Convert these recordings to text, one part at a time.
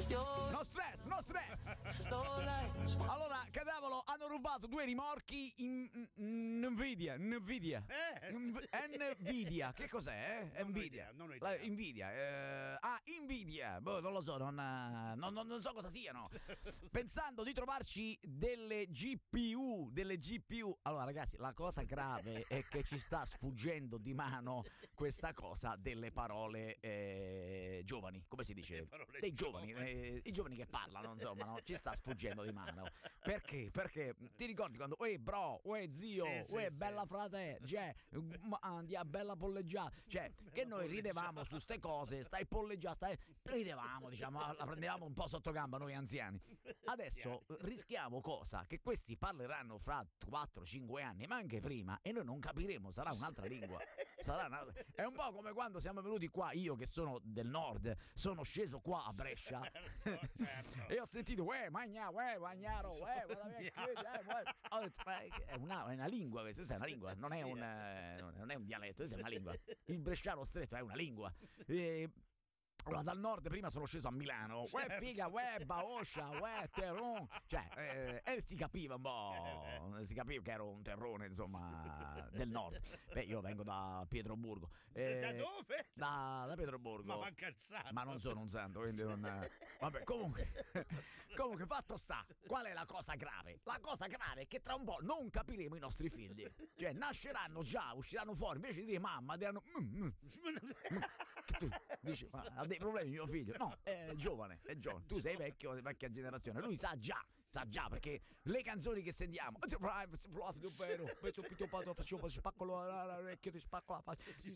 No stress, no stress. Allora, cadavolo, hanno rubato 2 rimorchi in Nvidia. Nvidia. Che cos'è? Nvidia. Non ho idea. Nvidia. Nvidia. Boh, non lo so, non so cosa siano. Pensando di trovarci delle GPU. Allora, ragazzi, la cosa grave è che ci sta sfuggendo di mano questa cosa delle parole giovani, come si dice? Dei giovani, i giovani che parlano, insomma, no? Ci sta sfuggendo di mano. Perché? Perché ti ricordi quando bro, zio, bella frate, cioè, bella polleggiata, cioè, che noi ridevamo su ste cose, ridevamo, diciamo, la prendevamo un po' sotto gamba noi anziani. Adesso rischiamo cosa? Che questi parleranno fra 4-5 anni, ma anche prima, e noi non capiremo, sarà un'altra lingua. È un po' come quando siamo venuti qua, io che sono del nord, sono sceso qua a Brescia, certo. E ho sentito magnaro, è una lingua, questa è una lingua, non è un dialetto, questa è una lingua. Il bresciano stretto è una lingua. Allora, dal nord prima sono sceso a Milano, figa, baoscia, terron, cioè, si capiva un po', si capiva che ero un terrone, insomma, del nord. Beh, io vengo da Pietroburgo. Da dove? Da Pietroburgo. Ma manca il santo. Ma non sono un santo, quindi non... Vabbè, comunque, fatto sta, qual è la cosa grave? La cosa grave è che tra un po' non capiremo i nostri figli. Cioè, nasceranno già, usciranno fuori, invece di dire mamma, diranno... Dici, ma ha dei problemi mio figlio? No, è giovane. Tu sei vecchio, di vecchia generazione. Lui sa già, perché le canzoni che sentiamo, spacco l'orecchio, ti spacco la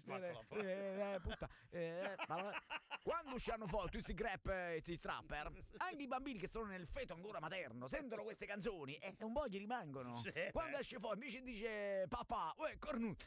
faccia, quando usciranno fuori questi questi strapper, anche i bambini che sono nel feto ancora materno sentono queste canzoni e un po' gli rimangono. Quando esce fuori invece dice papà, cornuto,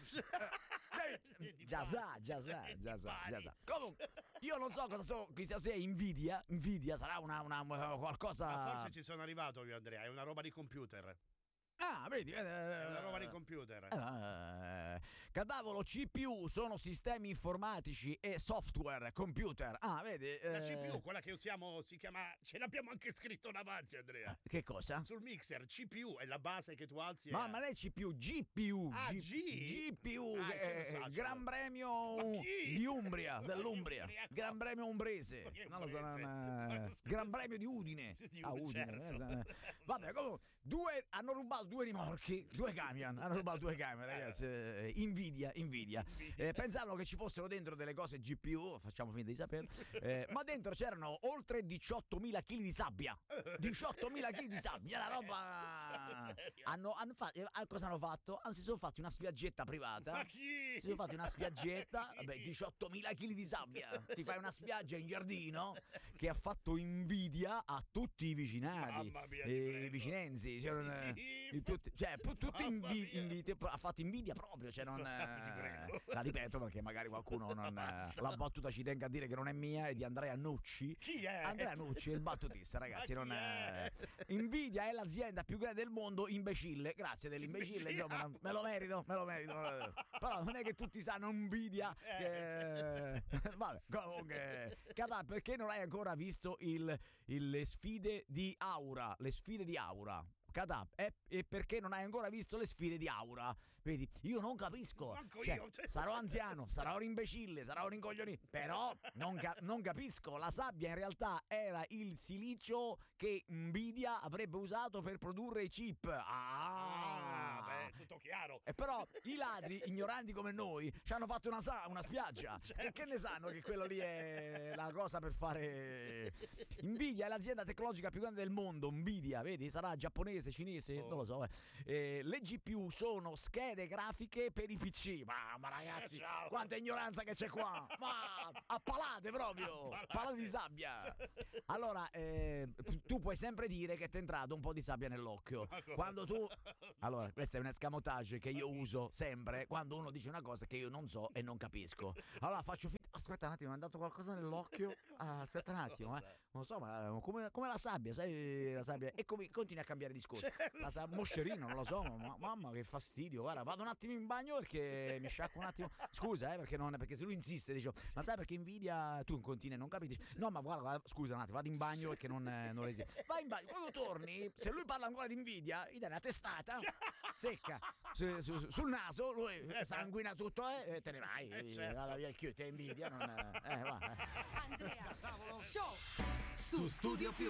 già sa. Comunque, io non so cosa sia Nvidia sarà una qualcosa. Ma forse ci sono arrivato io, Andrea, è una roba di computer. Ah, vedi, è una roba di computer. Cadavolo, CPU sono sistemi informatici e software computer. Ah, vedi. La CPU, quella che usiamo, si chiama. Ce l'abbiamo anche scritto davanti, Andrea. Che cosa? Sul mixer, CPU è la base che tu alzi. Ma non è CPU, GPU. GPU, Gran Premio di Umbria, dell'Umbria. Gran Premio umbrese. Non lo so, Gran Premio di Udine. Udine. Certo. Vabbè, comunque, hanno rubato 2 rimorchi, 2 camion, ragazzi. Nvidia. Pensavano che ci fossero dentro delle cose GPU, facciamo finta di saperlo, ma dentro c'erano oltre 18.000 kg di sabbia. 18.000 kg di sabbia, la roba. Cosa hanno fatto? Si sono fatti una spiaggetta privata. Ma chi? Si sono fatti una spiaggetta, 18.000 kg di sabbia. Ti fai una spiaggia in giardino che ha fatto invidia a tutti i vicinati, i vicinenzi. Tutti ha fatto invidia proprio, cioè non la ripeto perché magari qualcuno la battuta ci tenga a dire che non è mia, è di Andrea Nucci. Chi è? Andrea Nucci, il battutista, ragazzi. Invidia è l'azienda più grande del mondo, imbecille. Grazie dell'imbecille, insomma, me lo merito. Però non è che tutti sanno Nvidia. Vabbè, comunque, perché non hai ancora visto le sfide di Aura? Le sfide di Aura. E perché non hai ancora visto le sfide di Aura? Vedi, io non capisco. Sarò anziano, sarò un imbecille, sarò un rincoglionito, però non capisco. La sabbia in realtà era il silicio che Nvidia avrebbe usato per produrre i chip. Tutto chiaro. E però i ladri, ignoranti come noi, ci hanno fatto una spiaggia. Che ne sanno che quello lì è la cosa per fare. Nvidia è l'azienda tecnologica più grande del mondo. Nvidia, vedi, sarà giapponese, cinese, non lo so. Le GPU sono schede grafiche per i PC. Ma ragazzi, quanta ignoranza che c'è qua! Ma a palate proprio! Palate di sabbia! Allora, tu puoi sempre dire che ti è entrato un po' di sabbia nell'occhio. Quando tu. Allora, questa è escamotage che io uso sempre quando uno dice una cosa che io non so e non capisco. Allora faccio finta. Aspetta un attimo, mi è andato qualcosa nell'occhio. Aspetta un attimo, non lo so, ma come la sabbia, sai la sabbia? E continui a cambiare discorso. Moscerino, non lo so, ma mamma che fastidio. Guarda, vado un attimo in bagno perché mi sciacquo un attimo. Scusa, perché se lui insiste, dice, ma sai perché invidia, tu continui, non capisci? No, ma guarda, scusa un attimo, vado in bagno perché non resiste. Vai in bagno, quando torni, se lui parla ancora di invidia, gli dai una testata secca sul naso, lui sanguina tutto e te ne vai, certo. vada via il chiuso, te invidia, non va. Andrea Show su Studio Più.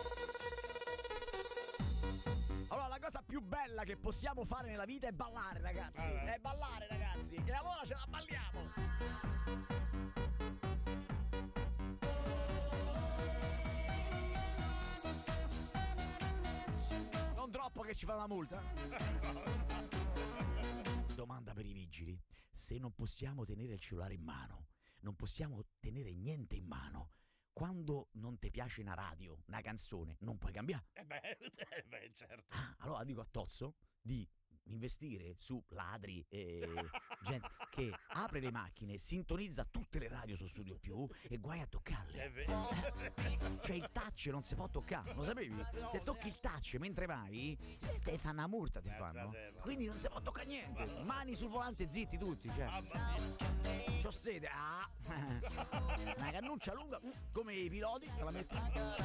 Allora, la cosa più bella che possiamo fare nella vita è ballare, ragazzi. È ballare, ragazzi. E allora ce la balliamo. Non troppo che ci fa una multa? Domanda per i vigili. Se non possiamo tenere il cellulare in mano, non possiamo tenere niente in mano, quando non ti piace una radio, una canzone, non puoi cambiare? Certo. Allora dico a Tozzo di investire su ladri e gente che apre le macchine, sintonizza tutte le radio su Studio Più e guai a toccarle. È vero. Cioè il touch non si può toccare, lo sapevi? Se tocchi il touch mentre vai, te fanno una multa, ti fanno. Quindi non si può toccare niente. Mani sul volante zitti tutti, cioè. Mamma mia. C'ho sede, una cannuccia lunga come i piloti, te la metti.